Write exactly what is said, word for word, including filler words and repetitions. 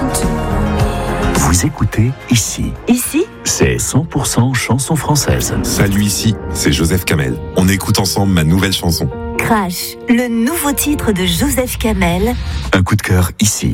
Vous écoutez Ici. Ici, c'est cent pour cent chanson française. Salut, ici, c'est Joseph Kamel. On écoute ensemble ma nouvelle chanson. Crash, le nouveau titre de Joseph Kamel. Un coup de cœur ici.